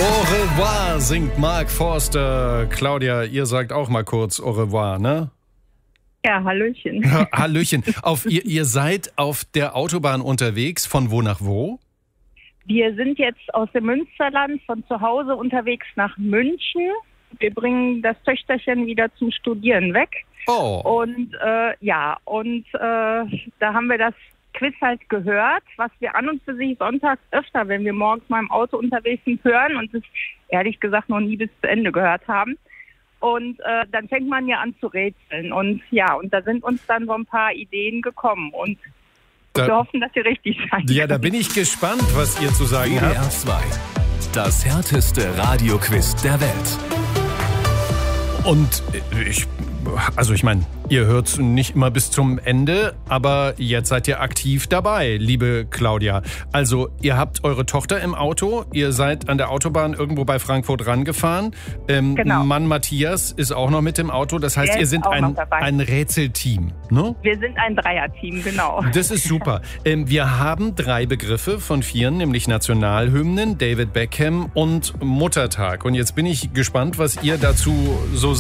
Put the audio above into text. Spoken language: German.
Au revoir singt Mark Forster. Claudia, ihr sagt auch mal kurz au revoir, ne? Ja, hallöchen. Hallöchen. Ihr seid auf der Autobahn unterwegs. Von wo nach wo? Wir sind jetzt aus dem Münsterland von zu Hause unterwegs nach München. Wir bringen das Töchterchen wieder zum Studieren weg. Oh. Und da haben wir das Quiz halt gehört, was wir an und für sich sonntags öfter, wenn wir morgens mal im Auto unterwegs sind, hören und es ehrlich gesagt noch nie bis zu Ende gehört haben. Und dann fängt man ja an zu rätseln. Und da sind uns dann so ein paar Ideen gekommen. Und wir hoffen, dass sie richtig sein. Ja, da bin ich gespannt, was ihr zu sagen habt. WDR 2. Das härteste Radioquiz der Welt. Und ich meine, ihr hört nicht immer bis zum Ende, aber jetzt seid ihr aktiv dabei, liebe Claudia. Also, ihr habt eure Tochter im Auto, ihr seid an der Autobahn irgendwo bei Frankfurt rangefahren. Genau. Mann Matthias ist auch noch mit im Auto, das heißt, ihr seid ein Rätselteam, ne? Wir sind ein Dreierteam, genau. Das ist super. Wir haben 3 Begriffe von 4, nämlich Nationalhymnen, David Beckham und Muttertag. Und jetzt bin ich gespannt, was ihr dazu so sagt.